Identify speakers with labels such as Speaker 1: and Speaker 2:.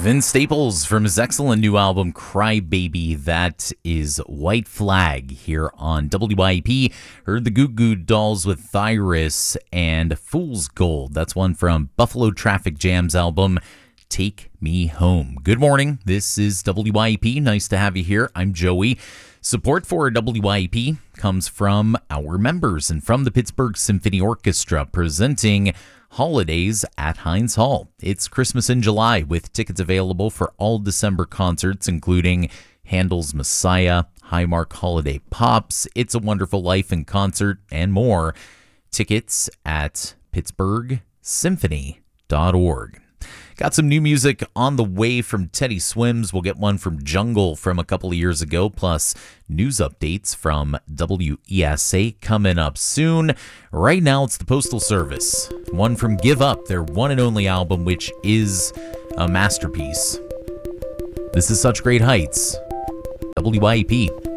Speaker 1: Vince Staples from his excellent new album, Cry Baby. That is White Flag here on WIP. Heard the Goo Goo Dolls with Thyrus and Fool's Gold. That's one from Buffalo Traffic Jam's album, Take Me Home. Good morning. This is WIP. Nice to have you here. I'm Joey. Support for WIP comes from our members and from the Pittsburgh Symphony Orchestra presenting Holidays at Heinz Hall. It's Christmas in July with tickets available for all December concerts, including Handel's Messiah, Highmark Holiday Pops, It's a Wonderful Life in Concert, and more. Tickets at pittsburghsymphony.org. Got some new music on the way from Teddy Swims. We'll get one from Jungle from a couple of years ago, plus news updates from WESA coming up soon. Right now, it's the Postal Service. One from Give Up, their one and only album, which is a masterpiece. This is Such Great Heights. WIP.